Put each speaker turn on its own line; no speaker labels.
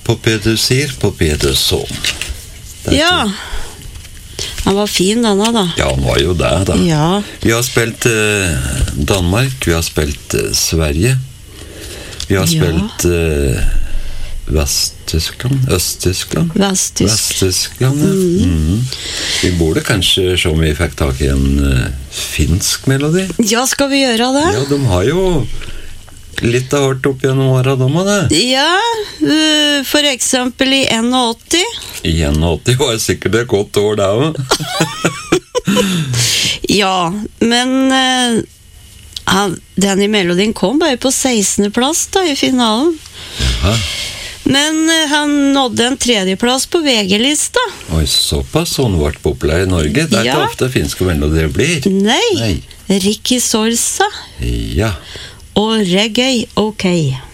Popé du sier, popé du sånn.
Ja. Han var fin denne da.
Ja, han var jo der da.
Ja.
Vi har spilt Danmark, vi har spilt Sverige, vi har spilt Vest-Tyskland, Øst-Tyskland. Vest-Tyskland, ja. Vi burde kanskje se om vi fikk tak i en finsk melodi.
Ja, skal vi gjøre det?
Ja, de har jo litt av hvert opp gjennom året, de har det.
Ja, for eksempel i 81.
I 81 var sikkert et godt år da, va?
Ja, men denne melodien kom bare på 16. plass da, i finalen.
Jaha.
Men han nådde en 3. plass på VG-lista.
Oi, såpass, sånn ble populær i Norge. Det er ikke ofte finske melodier blir.
Nei. Ricky Sorsa.
Ja.
Og reggae, ok.